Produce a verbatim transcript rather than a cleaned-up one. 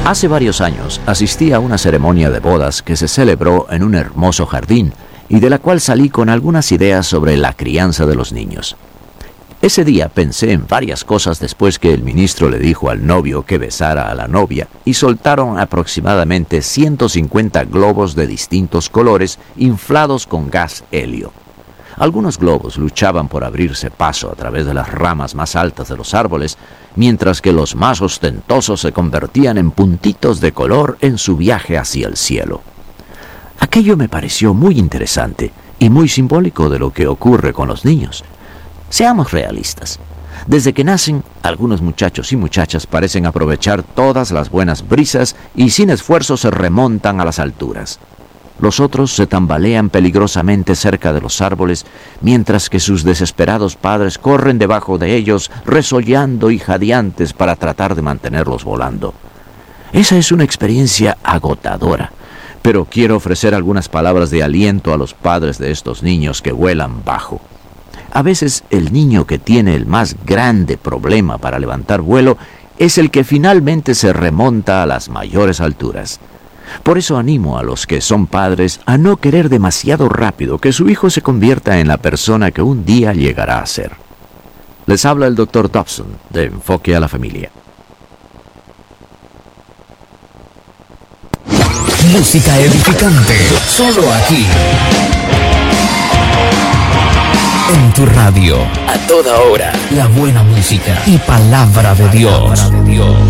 Hace varios años asistí a una ceremonia de bodas que se celebró en un hermoso jardín y de la cual salí con algunas ideas sobre la crianza de los niños. Ese día pensé en varias cosas después que el ministro le dijo al novio que besara a la novia y soltaron aproximadamente ciento cincuenta globos de distintos colores inflados con gas helio. Algunos globos luchaban por abrirse paso a través de las ramas más altas de los árboles, mientras que los más ostentosos se convertían en puntitos de color en su viaje hacia el cielo. Aquello me pareció muy interesante y muy simbólico de lo que ocurre con los niños. Seamos realistas. Desde que nacen, algunos muchachos y muchachas parecen aprovechar todas las buenas brisas y sin esfuerzo se remontan a las alturas. Los otros se tambalean peligrosamente cerca de los árboles, mientras que sus desesperados padres corren debajo de ellos, resollando y jadeantes para tratar de mantenerlos volando. Esa es una experiencia agotadora, pero quiero ofrecer algunas palabras de aliento a los padres de estos niños que vuelan bajo. A veces el niño que tiene el más grande problema para levantar vuelo es el que finalmente se remonta a las mayores alturas. Por eso animo a los que son padres a no querer demasiado rápido que su hijo se convierta en la persona que un día llegará a ser. Les habla el doctor Dobson de Enfoque a la Familia. Música edificante, solo aquí. En tu radio, a toda hora, la buena música y palabra de Dios.